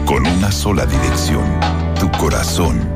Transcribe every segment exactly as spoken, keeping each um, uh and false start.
con una sola dirección, tu corazón.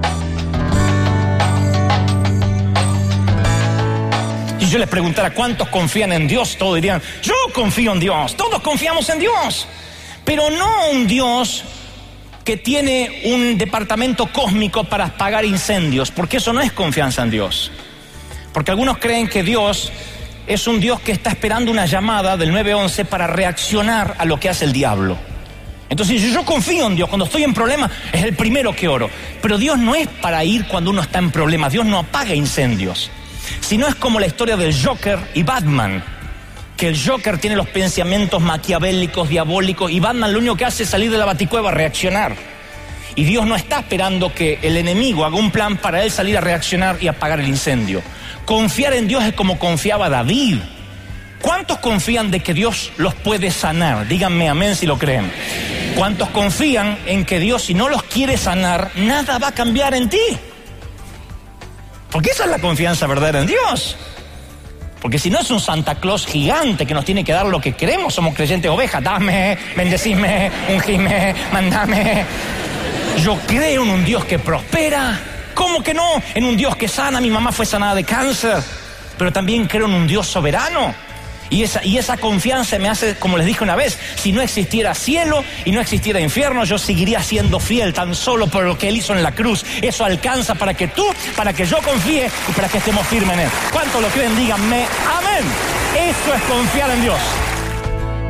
Si yo les preguntara cuántos confían en Dios, todos dirían, yo confío en Dios, todos confiamos en Dios. Pero no un Dios que tiene un departamento cósmico para apagar incendios, porque eso no es confianza en Dios. Porque algunos creen que Dios es un Dios que está esperando una llamada del nueve once para reaccionar a lo que hace el diablo. Entonces, si yo confío en Dios, cuando estoy en problemas, es el primero que oro. Pero Dios no es para ir cuando uno está en problemas. Dios no apaga incendios. Sino es como la historia del Joker y Batman. Que el Joker tiene los pensamientos maquiavélicos, diabólicos, y Batman lo único que hace es salir de la baticueva a reaccionar. Y Dios no está esperando que el enemigo haga un plan para él salir a reaccionar y apagar el incendio. Confiar en Dios es como confiaba David. ¿Cuántos confían de que Dios los puede sanar? Díganme amén si lo creen. ¿Cuántos confían en que Dios, si no los quiere sanar, nada va a cambiar en ti? Porque esa es la confianza verdadera en Dios. Porque si no es un Santa Claus gigante que nos tiene que dar lo que queremos, somos creyentes ovejas. Dame, bendecime, ungime, mandame. Yo creo en un Dios que prospera. ¿Cómo que no? En un Dios que sana. Mi mamá fue sanada de cáncer. Pero también creo en un Dios soberano. Y esa, y esa confianza me hace, como les dije una vez, si no existiera cielo y no existiera infierno, yo seguiría siendo fiel tan solo por lo que Él hizo en la cruz. Eso alcanza para que tú, para que yo confíe y para que estemos firmes en Él. ¿Cuántos lo creen? Díganme amén. Eso es confiar en Dios.